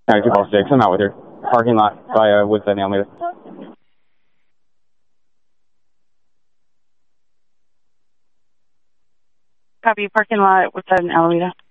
246. I'm out with her. Parking lot by Woodside and Alameda. Copy, parking lot, Woodside and Alameda.